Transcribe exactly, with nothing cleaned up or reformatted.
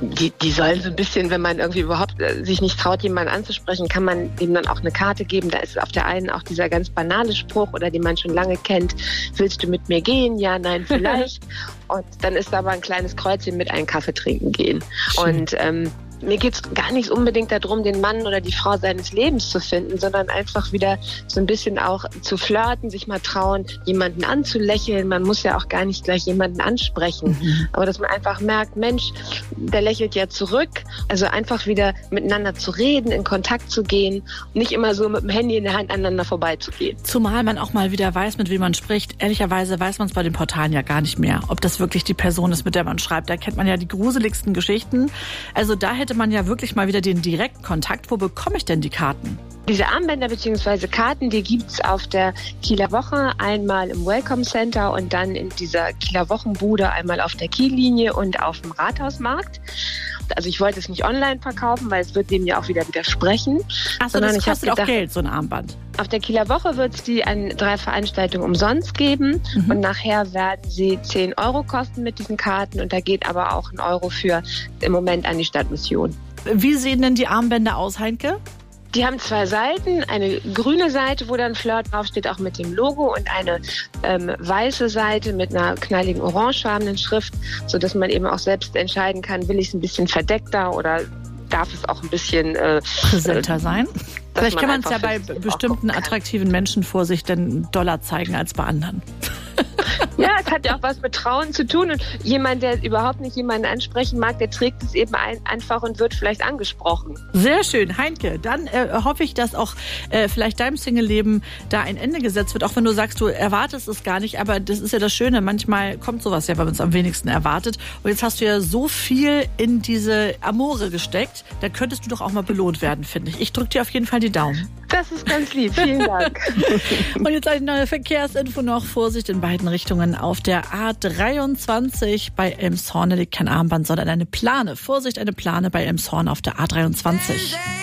Die, die sollen so ein bisschen, wenn man irgendwie überhaupt äh, sich nicht traut, jemanden anzusprechen, kann man dem dann auch eine Karte geben. Da ist auf der einen auch dieser ganz banale Spruch, oder den man schon lange kennt: Willst du mit mir gehen? Ja, nein, vielleicht. Und dann ist da aber ein kleines Kreuzchen mit einem Kaffee trinken gehen. Schön. Und ähm, mir geht es gar nicht unbedingt darum, den Mann oder die Frau seines Lebens zu finden, sondern einfach wieder so ein bisschen auch zu flirten, sich mal trauen, jemanden anzulächeln. Man muss ja auch gar nicht gleich jemanden ansprechen. Mhm. Aber dass man einfach merkt, Mensch, der lächelt ja zurück. Also einfach wieder miteinander zu reden, in Kontakt zu gehen, nicht immer so mit dem Handy in der Hand aneinander vorbeizugehen. Zumal man auch mal wieder weiß, mit wem man spricht. Ehrlicherweise weiß man es bei den Portalen ja gar nicht mehr, ob das wirklich die Person ist, mit der man schreibt. Da kennt man ja die gruseligsten Geschichten. Also da hätte man ja wirklich mal wieder den direkten Kontakt. Wo bekomme ich denn die Karten? Diese Armbänder bzw. Karten, die gibt's auf der Kieler Woche, einmal im Welcome Center und dann in dieser Kieler Wochenbude, einmal auf der Kiellinie und auf dem Rathausmarkt. Also ich wollte es nicht online verkaufen, weil es wird dem ja auch wieder widersprechen. Ach so, das kostet gedacht, auch Geld, so ein Armband. Auf der Kieler Woche wird es die an drei Veranstaltungen umsonst geben. Mhm. Und nachher werden sie zehn Euro kosten mit diesen Karten. Und da geht aber auch ein Euro für im Moment an die Stadtmission. Wie sehen denn die Armbänder aus, Heinke? Die haben zwei Seiten, eine grüne Seite, wo dann Flirt draufsteht, auch mit dem Logo, und eine ähm, weiße Seite mit einer knalligen orangefarbenen Schrift, sodass man eben auch selbst entscheiden kann, will ich es ein bisschen verdeckter oder darf es auch ein bisschen äh, präsenter sein. Vielleicht kann man es ja bei bestimmten attraktiven Menschen vor sich dann doller zeigen als bei anderen. Ja, es hat ja auch was mit Trauen zu tun. Und jemand, der überhaupt nicht jemanden ansprechen mag, der trägt es eben ein, einfach und wird vielleicht angesprochen. Sehr schön, Heinke. Dann äh, hoffe ich, dass auch äh, vielleicht deinem Single-Leben da ein Ende gesetzt wird. Auch wenn du sagst, du erwartest es gar nicht. Aber das ist ja das Schöne. Manchmal kommt sowas ja, weil man es am wenigsten erwartet. Und jetzt hast du ja so viel in diese Amore gesteckt. Da könntest du doch auch mal belohnt werden, finde ich. Ich drücke dir auf jeden Fall die Daumen. Das ist ganz lieb. Vielen Dank. Und jetzt eine neue Verkehrsinfo noch. Vorsicht in beiden Richtungen auf der A dreiundzwanzig bei Elmshorn. Da liegt kein Armband, sondern eine Plane. Vorsicht, eine Plane bei Elmshorn auf der A dreiundzwanzig.